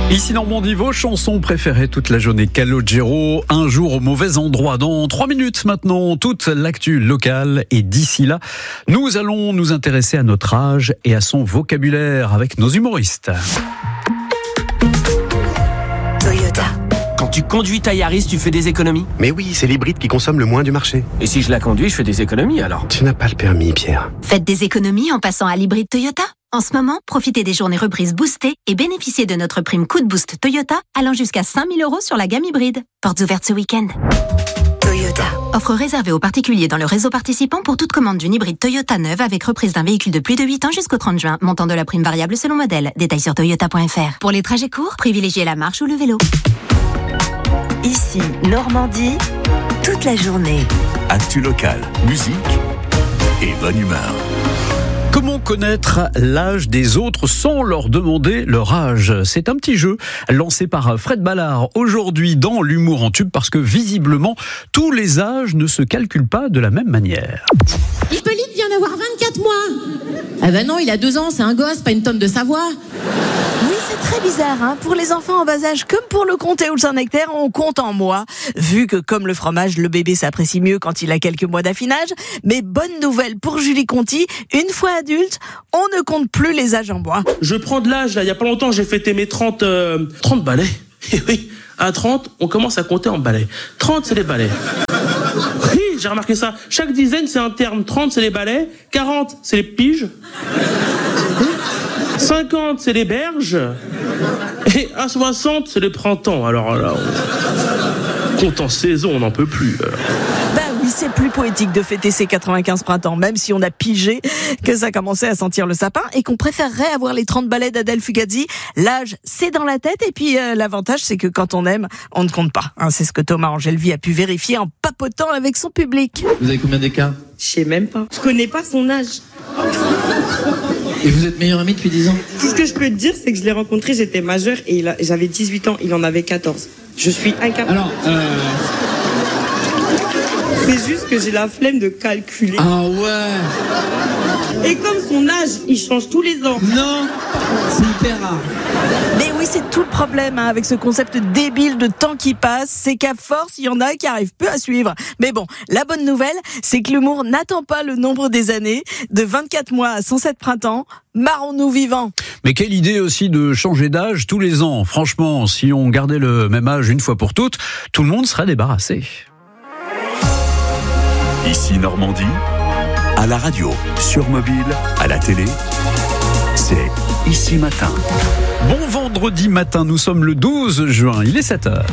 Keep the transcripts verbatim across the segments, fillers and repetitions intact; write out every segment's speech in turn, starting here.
Ici Normandie, vos chansons préférées toute la journée. Calogero, un jour au mauvais endroit. Dans trois minutes maintenant, toute l'actu locale. Et d'ici là, nous allons nous intéresser à notre âge et à son vocabulaire avec nos humoristes. Toyota. Quand tu conduis ta Yaris, tu fais des économies? Mais oui, c'est l'hybride qui consomme le moins du marché. Et si je la conduis, je fais des économies alors? Tu n'as pas le permis, Pierre. Faites des économies en passant à l'hybride Toyota. En ce moment, profitez des journées reprises boostées et bénéficiez de notre prime coup de boost Toyota allant jusqu'à cinq mille euros sur la gamme hybride. Portes ouvertes ce week-end. Toyota. Offre réservée aux particuliers dans le réseau participant pour toute commande d'une hybride Toyota neuve avec reprise d'un véhicule de plus de huit ans jusqu'au trente juin. Montant de la prime variable selon modèle. Détails sur toyota point f r. Pour les trajets courts, privilégiez la marche ou le vélo. Ici, Normandie, toute la journée. Actu locale, musique et bonne humeur. Comment connaître l'âge des autres sans leur demander leur âge? C'est un petit jeu lancé par Fred Ballard aujourd'hui dans l'humour en tube parce que visiblement tous les âges ne se calculent pas de la même manière. Hippolyte vient d'avoir vingt-quatre mois. Ah ben non, il a deux ans, c'est un gosse, pas une tonne de savoir. Oui, c'est très bizarre, hein. Pour les enfants en bas âge, comme pour le comté ou le Saint-Nectaire, on compte en mois. Vu que, comme le fromage, le bébé s'apprécie mieux quand il a quelques mois d'affinage. Mais bonne nouvelle pour Julie Conti, une fois adulte, on ne compte plus les âges en mois. Je prends de l'âge, là. Il y a pas longtemps, j'ai fêté mes trente, euh, trente balais. Et oui, à trente, on commence à compter en balais. trente, c'est les balais. Oui, j'ai remarqué ça. Chaque dizaine, c'est un terme. trente, c'est les balais. quarante, c'est les piges. cinquante, c'est les berges. Et à soixante, c'est le printemps. Alors là, on compte en saison, on n'en peut plus. Alors. Ben oui, c'est plus poétique de fêter ses quatre-vingt-quinze printemps, même si on a pigé que ça commençait à sentir le sapin et qu'on préférerait avoir les trente balais d'Adèle Fugazi. L'âge, c'est dans la tête et puis euh, l'avantage, c'est que quand on aime, on ne compte pas. Hein, c'est ce que Thomas Angelvi a pu vérifier en papotant avec son public. Vous avez combien d'écart? Je sais même pas. Je connais pas son âge. Et vous êtes meilleur ami depuis dix ans? Tout ce que je peux te dire, c'est que je l'ai rencontré, j'étais majeure et il a, j'avais dix-huit ans, il en avait quatorze. Je suis incapable. Alors, euh... c'est juste que j'ai la flemme de calculer. Ah ouais. Et comme son âge, il change tous les ans. Non, c'est hyper rare. Mais oui, c'est tout le problème hein, avec ce concept débile de temps qui passe, c'est qu'à force, il y en a qui arrivent peu à suivre. Mais bon, la bonne nouvelle, c'est que l'humour n'attend pas le nombre des années. De vingt-quatre mois à cent sept printemps, marrons-nous vivants. Mais quelle idée aussi de changer d'âge tous les ans. Franchement, si on gardait le même âge une fois pour toutes, tout le monde serait débarrassé. Ici Normandie, à la radio, sur mobile, à la télé, c'est Ici Matin. Bon vendredi matin, nous sommes le douze juin, il est sept heures.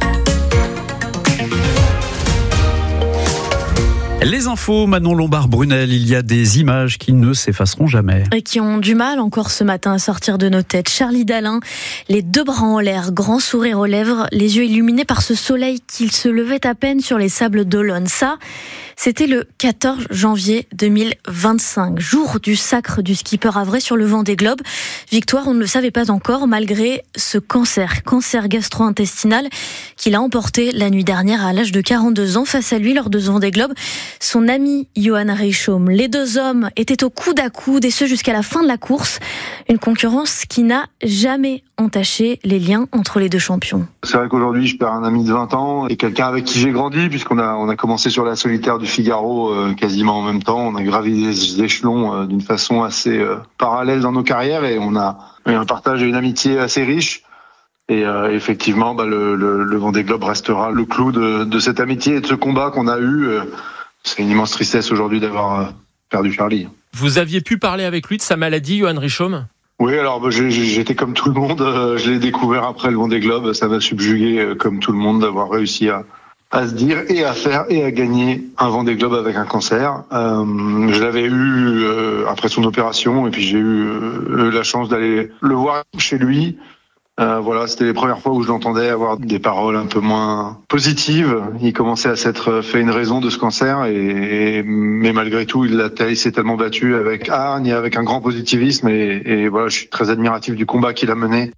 Les infos, Manon Lombard-Brunel, il y a des images qui ne s'effaceront jamais. Et qui ont du mal encore ce matin à sortir de nos têtes. Charlie Dalin, les deux bras en l'air, grand sourire aux lèvres, les yeux illuminés par ce soleil qu'il se levait à peine sur les sables d'Olonne. Ça, c'était le quatorze janvier deux mille vingt-cinq, jour du sacre du skipper Havrais sur le Vendée Globe. Victoire, on ne le savait pas encore, malgré ce cancer, cancer gastro-intestinal qu'il a emporté la nuit dernière à l'âge de quarante-deux ans. Face à lui, lors de ce Vendée Globe, son ami Johan Reichaume. Les deux hommes étaient au coude à coude et ce jusqu'à la fin de la course. Une concurrence qui n'a jamais entaché les liens entre les deux champions. C'est vrai qu'aujourd'hui, je perds un ami de vingt ans et quelqu'un avec qui j'ai grandi puisqu'on a, on a commencé sur la solitaire du Figaro euh, quasiment en même temps. On a gravi les échelons euh, d'une façon assez euh, parallèle dans nos carrières et on a eu un partage et une amitié assez riche. Et euh, effectivement, bah, le, le, le Vendée Globe restera le clou de, de cette amitié et de ce combat qu'on a eu. Euh, c'est une immense tristesse aujourd'hui d'avoir euh, perdu Charlie. Vous aviez pu parler avec lui de sa maladie, Johan Reichaume ? Oui, alors bah, j'ai, j'étais comme tout le monde. Euh, je l'ai découvert après le Vendée Globe. Ça m'a subjugué euh, comme tout le monde d'avoir réussi à, à se dire et à faire et à gagner un Vendée Globe avec un cancer. Euh, je l'avais eu euh, après son opération et puis j'ai eu euh, la chance d'aller le voir chez lui. Euh, voilà, c'était les premières fois où je l'entendais avoir des paroles un peu moins positives. Il commençait à s'être fait une raison de ce cancer, et, et mais malgré tout, il, a, il s'est tellement battu avec hargne et avec un grand positivisme. Et, et voilà, je suis très admiratif du combat qu'il a mené.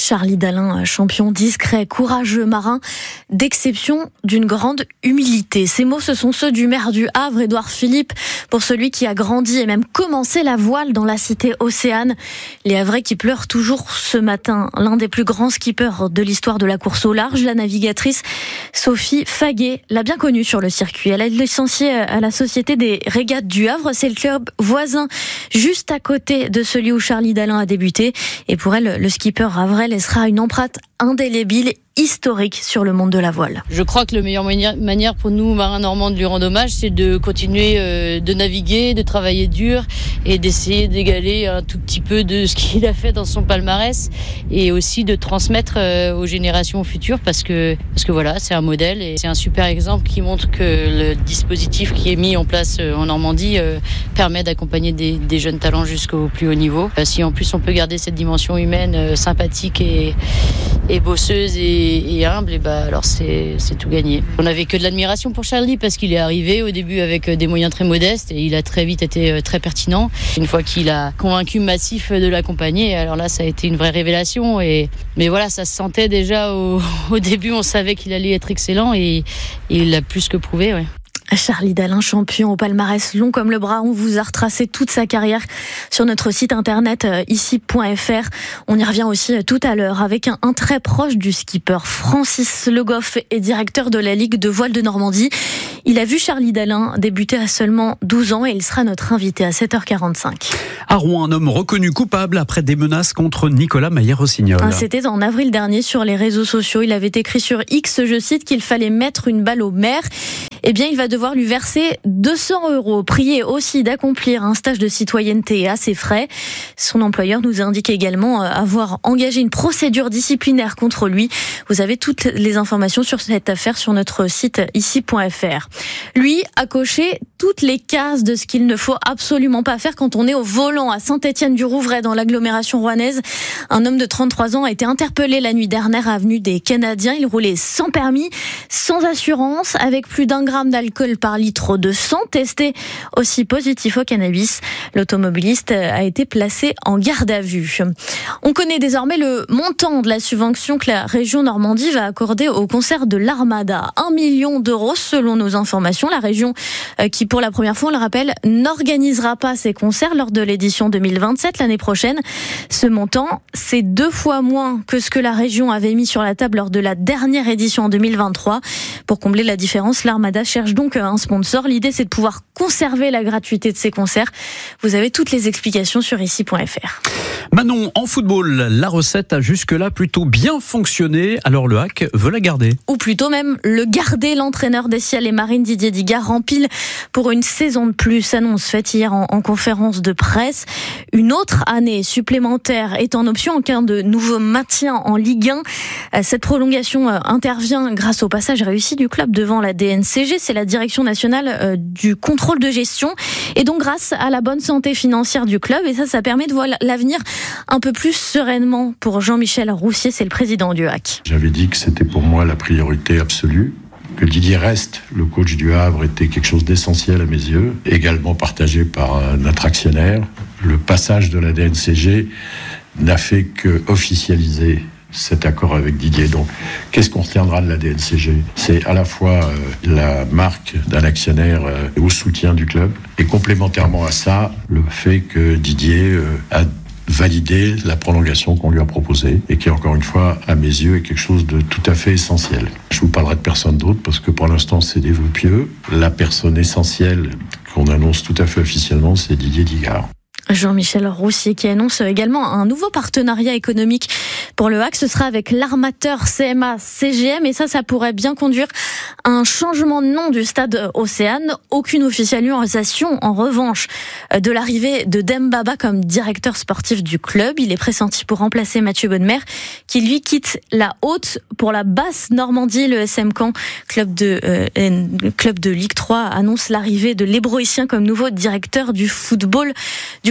Charlie Dalin, champion discret, courageux, marin, d'exception, d'une grande humilité. Ces mots, ce sont ceux du maire du Havre, Édouard Philippe, pour celui qui a grandi et même commencé la voile dans la cité Océane. Les Havrais qui pleurent toujours ce matin. L'un des plus grands skippers de l'histoire de la course au large, la navigatrice Sophie Faguet, l'a bien connue sur le circuit. Elle est licenciée à la Société des régates du Havre. C'est le club voisin, juste à côté de celui où Charlie Dalin a débuté. Et pour elle, le skipper havrais laissera une empreinte indélébile, historique sur le monde de la voile. Je crois que la meilleure manière pour nous, marins normands, de lui rendre hommage, c'est de continuer de naviguer, de travailler dur et d'essayer d'égaler un tout petit peu de ce qu'il a fait dans son palmarès et aussi de transmettre aux générations futures parce que, parce que voilà, c'est un modèle et c'est un super exemple qui montre que le dispositif qui est mis en place en Normandie permet d'accompagner des, des jeunes talents jusqu'au plus haut niveau. Si en plus on peut garder cette dimension humaine sympathique et, et bosseuse et et humble, et bah alors c'est, c'est tout gagné. On n'avait que de l'admiration pour Charlie parce qu'il est arrivé au début avec des moyens très modestes et il a très vite été très pertinent. Une fois qu'il a convaincu Massif de l'accompagner, alors là ça a été une vraie révélation. Et, mais voilà, ça se sentait déjà au, au début, on savait qu'il allait être excellent et, et il l'a plus que prouvé. Ouais. Charlie Dalin, champion au palmarès long comme le bras. On vous a retracé toute sa carrière sur notre site internet ici point f r. On y revient aussi tout à l'heure avec un, un très proche du skipper. Francis Le Goff est directeur de la Ligue de voile de Normandie. Il a vu Charlie Dalin débuter à seulement douze ans et il sera notre invité à sept heures quarante-cinq. À Rouen, un homme reconnu coupable après des menaces contre Nicolas Maillé-Rossignol. C'était en avril dernier sur les réseaux sociaux. Il avait écrit sur X, je cite, qu'il fallait mettre une balle au maire. Eh bien, il va devoir lui verser deux cents euros. Prié aussi d'accomplir un stage de citoyenneté à ses frais. Son employeur nous indique également avoir engagé une procédure disciplinaire contre lui. Vous avez toutes les informations sur cette affaire sur notre site ici point f r. Lui a coché toutes les cases de ce qu'il ne faut absolument pas faire quand on est au volant à Saint-Étienne-du-Rouvray dans l'agglomération rouennaise. Un homme de trente-trois ans a été interpellé la nuit dernière avenue des Canadiens. Il roulait sans permis, sans assurance, avec plus d'un gramme d'alcool par litre de sang, testé aussi positif au cannabis. L'automobiliste a été placé en garde à vue. On connaît désormais le montant de la subvention que la région Normandie va accorder au concert de l'Armada. Un million d'euros selon nos informations. La région qui, pour la première fois, on le rappelle, n'organisera pas ses concerts lors de l'édition deux mille vingt-sept l'année prochaine. Ce montant, c'est deux fois moins que ce que la région avait mis sur la table lors de la dernière édition en deux mille vingt-trois. Pour combler la différence, l'Armada cherche donc un sponsor. L'idée, c'est de pouvoir conserver la gratuité de ces concerts. Vous avez toutes les explications sur ici point f r. Manon, en football, la recette a jusque-là plutôt bien fonctionné. Alors le H A C veut la garder. Ou plutôt même le garder. L'entraîneur des Ciels et Marines, Didier Digard, rempile pour une saison de plus. Annonce faite hier en, en conférence de presse. Une autre année supplémentaire est en option en cas de nouveau maintien en Ligue un. Cette prolongation intervient grâce au passage réussi du club devant la D N C G. C'est la Direction nationale du contrôle de gestion. Et donc grâce à la bonne santé financière du club. Et ça, ça permet de voir l'avenir un peu plus sereinement pour Jean-Michel Roussier. C'est le président du H A C. J'avais dit que c'était pour moi la priorité absolue. Que Didier reste, le coach du Havre, était quelque chose d'essentiel à mes yeux, également partagé par notre actionnaire. Le passage de la D N C G n'a fait que officialiser cet accord avec Didier. Donc, qu'est-ce qu'on retiendra de la D N C G ? C'est à la fois euh, la marque d'un actionnaire euh, au soutien du club, et complémentairement à ça, le fait que Didier euh, a validé la prolongation qu'on lui a proposée et qui, encore une fois, à mes yeux, est quelque chose de tout à fait essentiel. Je vous parlerai de personne d'autre parce que pour l'instant, c'est des vœux pieux. La personne essentielle qu'on annonce tout à fait officiellement, c'est Didier Digard. Jean-Michel Roussier qui annonce également un nouveau partenariat économique pour le H A C. Ce sera avec l'armateur C M A C G M et ça, ça pourrait bien conduire à un changement de nom du stade Océane. Aucune officialisation, en revanche, de l'arrivée de Dembaba comme directeur sportif du club. Il est pressenti pour remplacer Mathieu Bonnemer qui lui quitte la haute pour la basse Normandie. Le S M Caen, club de, euh, club de Ligue trois, annonce l'arrivée de l'Hébroïcien comme nouveau directeur du football du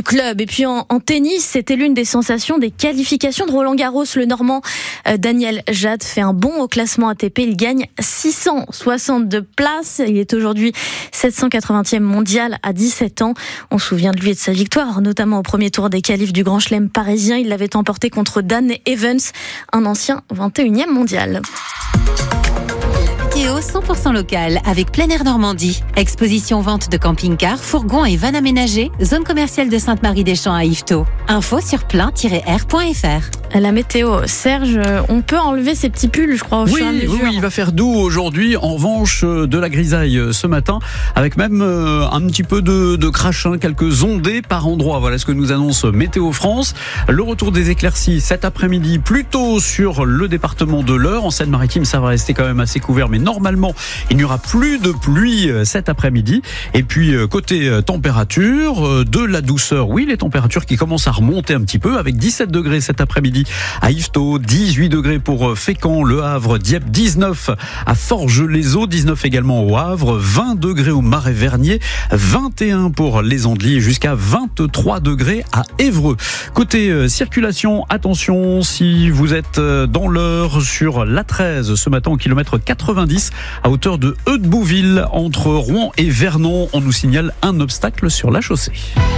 club. Et puis en, en tennis, c'était l'une des sensations des qualifications de Roland-Garros. Le Normand euh, Daniel Jad fait un bond au classement A T P. Il gagne six cent soixante-deux places. Il est aujourd'hui sept cent quatre-vingtième mondial à dix-sept ans. On se souvient de lui et de sa victoire, notamment au premier tour des qualifs du Grand Chelem parisien. Il l'avait emporté contre Dan Evans, un ancien vingt et unième mondial. Météo cent pour cent local avec Plein Air Normandie. Exposition vente de camping-cars, fourgons et vannes aménagées. Zone commerciale de Sainte-Marie-des-Champs à Yvetot. Info sur plein tiret air point f r. La météo, Serge, on peut enlever ces petits pulls, je crois, au oui, fur et à mesure. Oui, oui, il va faire doux aujourd'hui. En revanche, de la grisaille ce matin, avec même un petit peu de, de crachin, quelques ondées par endroit. Voilà ce que nous annonce Météo France. Le retour des éclaircies cet après-midi, plutôt sur le département de l'Eure. En Seine-Maritime, ça va rester quand même assez couvert, mais normalement, il n'y aura plus de pluie cet après-midi. Et puis, côté température, de la douceur. Oui, les températures qui commencent à remonter un petit peu, avec dix-sept degrés cet après-midi à Yvetot, dix-huit degrés pour Fécamp, Le Havre, Dieppe, dix-neuf à Forges-les-Eaux, dix-neuf également au Havre, vingt degrés au Marais-Vernier, vingt et un pour les Andelys et jusqu'à vingt-trois degrés à Évreux. Côté euh, circulation, attention, si vous êtes euh, dans l'Eure sur l'A treize ce matin au kilomètre quatre-vingt-dix à hauteur de Heudebouville entre Rouen et Vernon, on nous signale un obstacle sur la chaussée.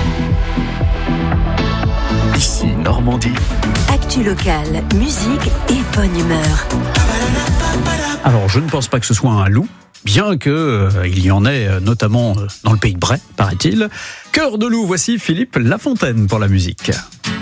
Ici Normandie. Actu locale, musique et bonne humeur. Alors, je ne pense pas que ce soit un loup, bien que euh, il y en ait euh, notamment euh, dans le pays de Bray, paraît-il. Cœur de loup, voici Philippe Lafontaine pour la musique.